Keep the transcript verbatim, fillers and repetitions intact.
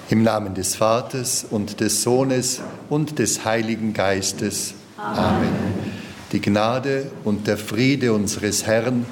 Im Namen des Vaters und des Sohnes und des Heiligen Geistes. Amen. Die Gnade und der Friede unseres Herrn